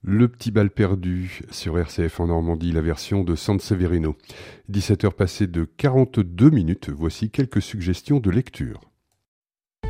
Le petit bal perdu sur RCF en Normandie, la version de San Severino. 17 heures passées de 42 minutes, voici quelques suggestions de lecture.